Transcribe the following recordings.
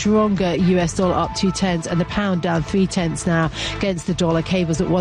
stronger US dollar up 0.2 and the pound down 0.3 now against the dollar. Cables at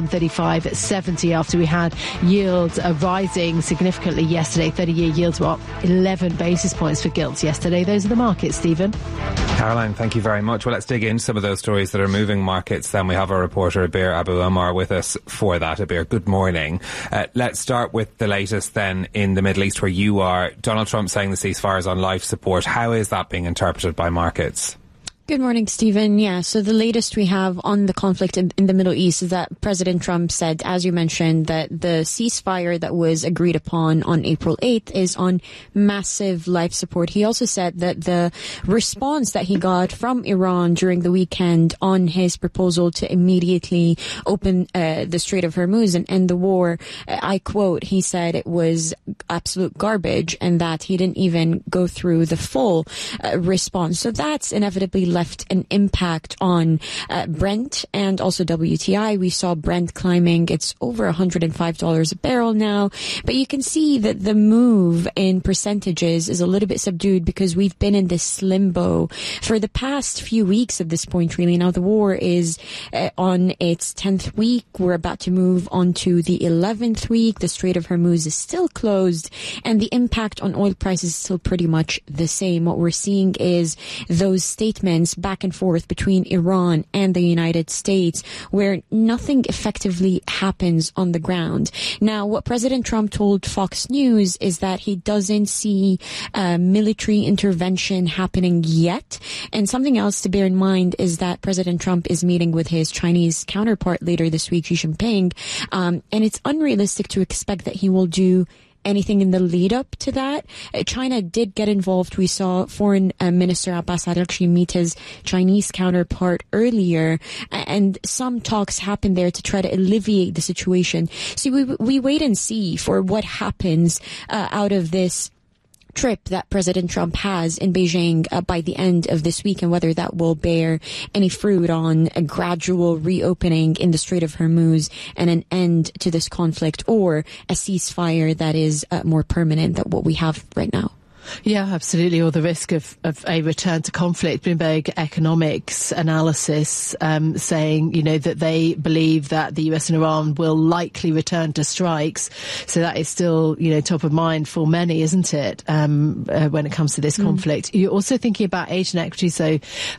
135.70 after we had yields rising significantly yesterday. 30-year yields were up 11 basis points for gilts yesterday. Those are the markets, Stephen. Caroline, thank you very much. Well, let's dig into some of those stories that are moving markets. Then we have our reporter Abir Abu Omar with us for that. Abir, good morning. Let's start with the latest then in the Middle East where you are. Donald Trump saying the ceasefire is on life support. How is that being interpreted by markets? Good morning, Stephen. Yeah, so the latest we have on the conflict in the Middle East is that President Trump said, as you mentioned, that the ceasefire that was agreed upon on April 8th is on massive life support. He also said that the response that he got from Iran during the weekend on his proposal to immediately open the Strait of Hormuz and end the war, I quote, he said it was absolute garbage and that he didn't even go through the full response. So that's inevitably left an impact on Brent and also WTI. We saw Brent climbing. It's over $105 a barrel now. But you can see that the move in percentages is a little bit subdued because we've been in this limbo for the past few weeks at this point, really. Now, the war is on its 10th week. We're about to move on to the 11th week. The Strait of Hormuz is still closed, and the impact on oil prices is still pretty much the same. What we're seeing is those statements back and forth between Iran and the United States where nothing effectively happens on the ground. Now, what President Trump told Fox News is that he doesn't see military intervention happening yet. And something else to bear in mind is that President Trump is meeting with his Chinese counterpart later this week, Xi Jinping, and it's unrealistic to expect that he will do anything in the lead up to that. China did get involved. We saw Foreign Minister Abbas Araghchi meet his Chinese counterpart earlier, and some talks happened there to try to alleviate the situation. So we wait and see for what happens out of this trip that President Trump has in Beijing by the end of this week, and whether that will bear any fruit on a gradual reopening in the Strait of Hormuz and an end to this conflict, or a ceasefire that is more permanent than what we have right now. Yeah, absolutely. Or the risk of a return to conflict. Bloomberg Economics analysis saying, that they believe that the US and Iran will likely return to strikes. So that is still, top of mind for many, isn't it, when it comes to this conflict. You're also thinking about Asian equities, though,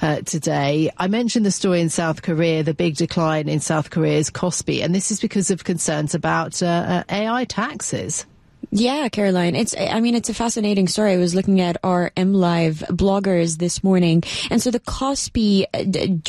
today. I mentioned the story in South Korea, the big decline in South Korea's Kospi, and this is because of concerns about AI taxes. Yeah, Caroline, it's a fascinating story. I was looking at our MLive bloggers this morning. And so the Kospi